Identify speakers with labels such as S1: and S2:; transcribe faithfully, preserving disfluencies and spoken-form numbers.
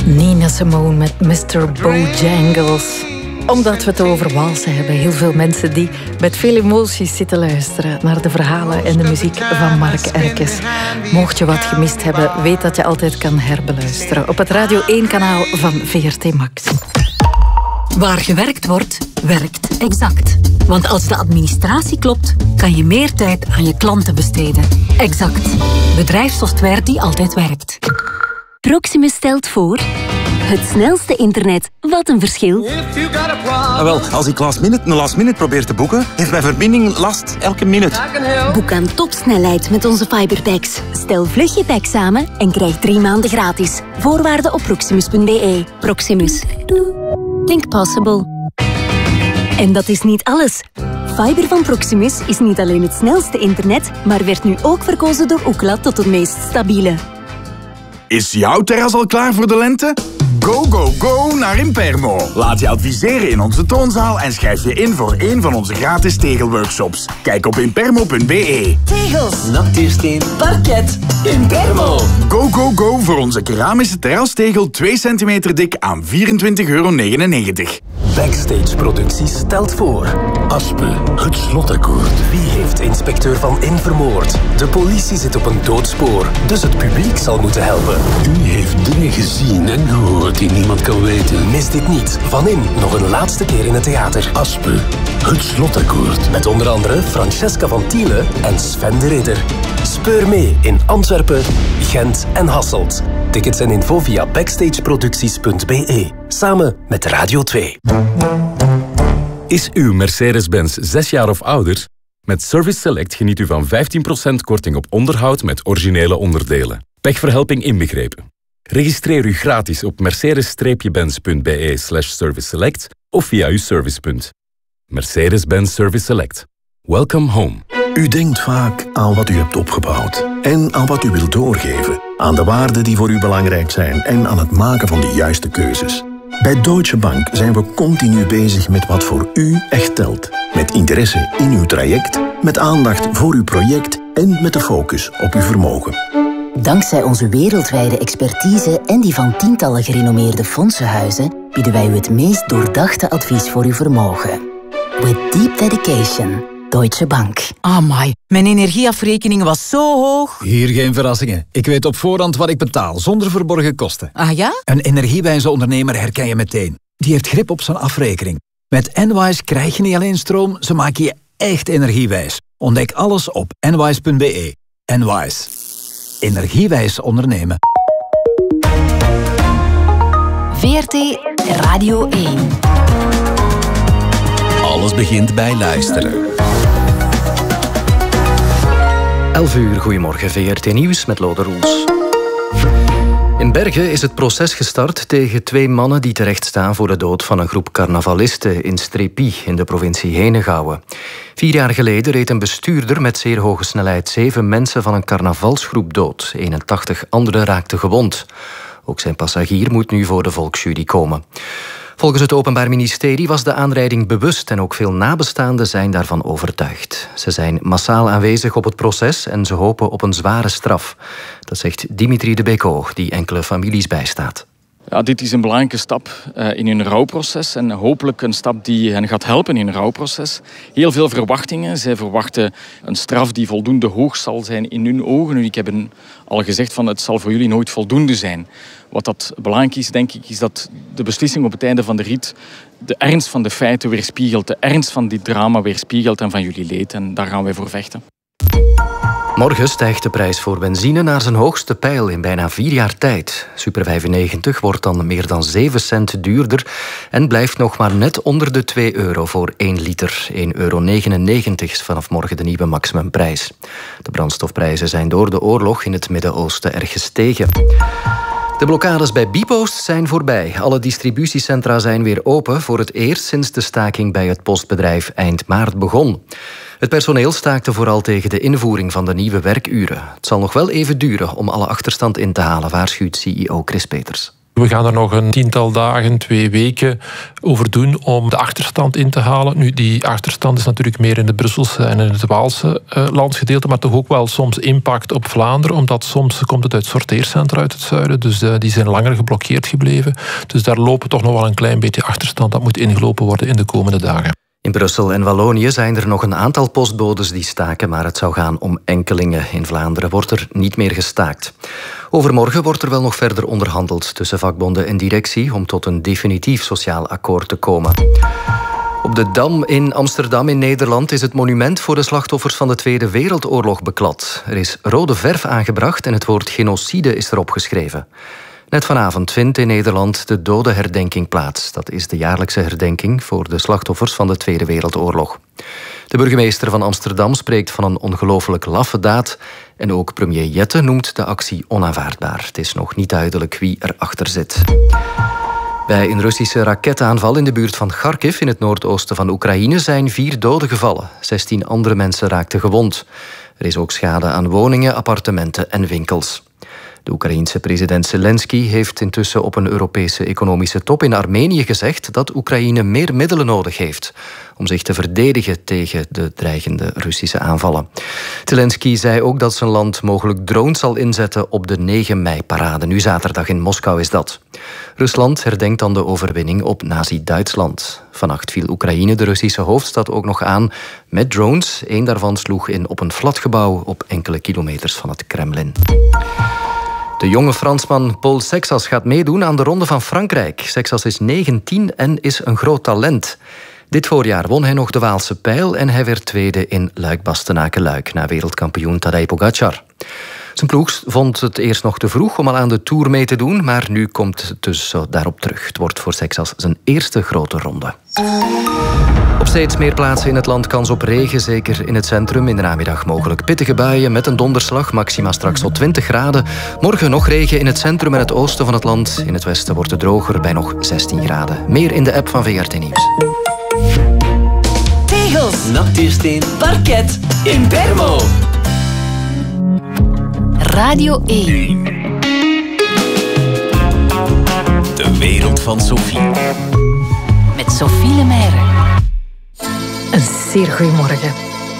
S1: Nina Simone met mister Bojangles. Omdat we het over walsen hebben. Heel veel mensen die met veel emoties zitten luisteren naar de verhalen en de muziek van Mark Erkes. Mocht je wat gemist hebben, weet dat je altijd kan herbeluisteren op het Radio één kanaal van V R T Max.
S2: Waar gewerkt wordt, werkt Exact. Want als de administratie klopt, kan je meer tijd aan je klanten besteden. Exact. Bedrijfssoftware die altijd werkt.
S3: Proximus stelt voor... Het snelste internet. Wat een verschil.
S4: Ah, wel, als ik last minute een last minute probeer te boeken, heeft mijn verbinding last elke minuut.
S3: Boek aan topsnelheid met onze fiberpacks. Stel vlug je pack samen en krijg drie maanden gratis. Voorwaarden op proximus punt b e. Proximus. Think possible. En dat is niet alles. Fiber van Proximus is niet alleen het snelste internet, maar werd nu ook verkozen door Ookla tot het meest stabiele.
S5: Is jouw terras al klaar voor de lente? Go, go, go naar Impermo. Laat je adviseren in onze toonzaal en schrijf je in voor een van onze gratis tegelworkshops. Kijk op impermo punt b e.
S6: Tegels, nachtuursteen, parket, Impermo.
S5: Go, go, go voor onze keramische terrastegel twee centimeter dik aan vierentwintig euro negenennegentig.
S7: Backstage Producties stelt voor... Aspe, het slotakkoord. Wie heeft inspecteur Van In vermoord? De politie zit op een doodspoor, dus het publiek zal moeten helpen.
S8: U heeft dingen gezien en gehoord die niemand kan weten.
S7: Mis dit niet. Van In nog een laatste keer in het theater.
S8: Aspe, het slotakkoord.
S7: Met onder andere Francesca van Tiele en Sven de Ridder. Speur mee in Antwerpen, Gent en Hasselt. Tickets en info via backstageproducties punt b e. Samen met Radio twee.
S9: Is uw Mercedes-Benz zes jaar of ouder? Met Service Select geniet u van vijftien procent korting op onderhoud met originele onderdelen. Pechverhelping inbegrepen. Registreer u gratis op mercedes-benz punt b e slash service select of via uw servicepunt. Mercedes-Benz Service Select. Welcome home.
S8: U denkt vaak aan wat u hebt opgebouwd en aan wat u wilt doorgeven. Aan de waarden die voor u belangrijk zijn en aan het maken van de juiste keuzes. Bij Deutsche Bank zijn we continu bezig met wat voor u echt telt. Met interesse in uw traject, met aandacht voor uw project en met de focus op uw vermogen.
S10: Dankzij onze wereldwijde expertise en die van tientallen gerenommeerde fondsenhuizen bieden wij u het meest doordachte advies voor uw vermogen. With deep dedication. Deutsche Bank.
S11: Amai, mijn energieafrekening was zo hoog.
S12: Hier geen verrassingen. Ik weet op voorhand wat ik betaal, zonder verborgen kosten.
S11: Ah ja?
S12: Een energiewijze ondernemer herken je meteen. Die heeft grip op zijn afrekening. Met Enwise krijg je niet alleen stroom, ze maken je echt energiewijs. Ontdek alles op enwise punt b e. Enwise. Energiewijs ondernemen.
S3: V R T Radio één.
S13: Alles begint bij luisteren. elf uur, goedemorgen, V R T Nieuws met Lode Roels. In Bergen is het proces gestart tegen twee mannen die terechtstaan voor de dood van een groep carnavalisten in Strépy in de provincie Henegouwen. Vier jaar geleden reed een bestuurder met zeer hoge snelheid zeven mensen van een carnavalsgroep dood. eenentachtig anderen raakten gewond. Ook zijn passagier moet nu voor de volksjury komen. Volgens het Openbaar Ministerie was de aanrijding bewust en ook veel nabestaanden zijn daarvan overtuigd. Ze zijn massaal aanwezig op het proces en ze hopen op een zware straf. Dat zegt Dimitri de Beko, die enkele families bijstaat.
S14: Ja, dit is een belangrijke stap uh, in hun rouwproces en hopelijk een stap die hen gaat helpen in hun rouwproces. Heel veel verwachtingen. Zij verwachten een straf die voldoende hoog zal zijn in hun ogen. Ik heb hen al gezegd van het zal voor jullie nooit voldoende zijn. Wat dat belangrijk is, denk ik, is dat de beslissing op het einde van de rit de ernst van de feiten weerspiegelt, de ernst van dit drama weerspiegelt en van jullie leed. En daar gaan wij voor vechten.
S13: Morgen stijgt de prijs voor benzine naar zijn hoogste peil in bijna vier jaar tijd. Super vijfennegentig wordt dan meer dan zeven cent duurder en blijft nog maar net onder de twee euro voor één liter. één euro negenennegentig is vanaf morgen de nieuwe maximumprijs. De brandstofprijzen zijn door de oorlog in het Midden-Oosten erg gestegen. De blokkades bij Bpost zijn voorbij. Alle distributiecentra zijn weer open voor het eerst sinds de staking bij het postbedrijf eind maart begon. Het personeel staakte vooral tegen de invoering van de nieuwe werkuren. Het zal nog wel even duren om alle achterstand in te halen, waarschuwt C E O Chris Peters.
S15: We gaan er nog een tiental dagen, twee weken over doen om de achterstand in te halen. Nu, die achterstand is natuurlijk meer in de Brusselse en in het Waalse uh, landsgedeelte, maar toch ook wel soms impact op Vlaanderen, omdat soms komt het uit sorteercentra uit het zuiden, dus uh, die zijn langer geblokkeerd gebleven. Dus daar lopen toch nog wel een klein beetje achterstand. Dat moet ingelopen worden in de komende dagen.
S13: In Brussel en Wallonië zijn er nog een aantal postbodes die staken, maar het zou gaan om enkelingen. In Vlaanderen wordt er niet meer gestaakt. Overmorgen wordt er wel nog verder onderhandeld tussen vakbonden en directie om tot een definitief sociaal akkoord te komen. Op de Dam in Amsterdam in Nederland is het monument voor de slachtoffers van de Tweede Wereldoorlog beklad. Er is rode verf aangebracht en het woord genocide is erop geschreven. Net vanavond vindt in Nederland de dodenherdenking plaats. Dat is de jaarlijkse herdenking voor de slachtoffers van de Tweede Wereldoorlog. De burgemeester van Amsterdam spreekt van een ongelooflijk laffe daad. En ook premier Jette noemt de actie onaanvaardbaar. Het is nog niet duidelijk wie erachter zit. Bij een Russische raketaanval in de buurt van Kharkiv in het noordoosten van Oekraïne zijn vier doden gevallen. zestien andere mensen raakten gewond. Er is ook schade aan woningen, appartementen en winkels. De Oekraïense president Zelensky heeft intussen op een Europese economische top in Armenië gezegd dat Oekraïne meer middelen nodig heeft om zich te verdedigen tegen de dreigende Russische aanvallen. Zelensky zei ook dat zijn land mogelijk drones zal inzetten op de negen mei-parade. Nu zaterdag in Moskou is dat. Rusland herdenkt dan de overwinning op Nazi-Duitsland. Vannacht viel Oekraïne de Russische hoofdstad ook nog aan met drones. Eén daarvan sloeg in op een flatgebouw op enkele kilometers van het Kremlin. De jonge Fransman Paul Sexas gaat meedoen aan de Ronde van Frankrijk. Sexas is negentien en is een groot talent. Dit voorjaar won hij nog de Waalse Pijl en hij werd tweede in Luik-Bastenaken-Luik na wereldkampioen Tadej Pogacar. Zijn ploeg vond het eerst nog te vroeg om al aan de Tour mee te doen, maar nu komt het dus daarop terug. Het wordt voor Sexas zijn eerste grote ronde. Op steeds meer plaatsen in het land kans op regen, zeker in het centrum. In de namiddag mogelijk pittige buien met een donderslag, maxima straks tot twintig graden. Morgen nog regen in het centrum en het oosten van het land. In het westen wordt het droger bij nog zestien graden. Meer in de app van V R T Nieuws.
S6: Tegels, nachtuursteen, parket, Impermo.
S3: Radio één.
S6: De wereld van Sophie.
S3: Met Sophie Lemaire.
S1: Een zeer goeiemorgen.